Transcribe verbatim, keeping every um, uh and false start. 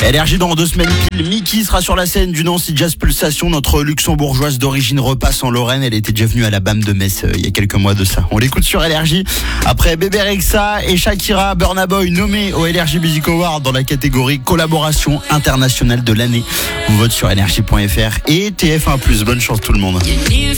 L R J dans deux semaines pile. Miki sera sur la scène du Nancy Jazz Pulsation. Notre luxembourgeoise d'origine repasse en Lorraine. Elle était déjà venue à la B A M de Metz euh, il y a quelques mois de ça. On l'écoute sur L R J. Après Bébé Rexha et Shakira, Burna Boy nommé au L R J Music Award dans la catégorie collaboration internationale de l'année. On vote sur L R J point F R et T F un plus. Bonne chance tout le monde.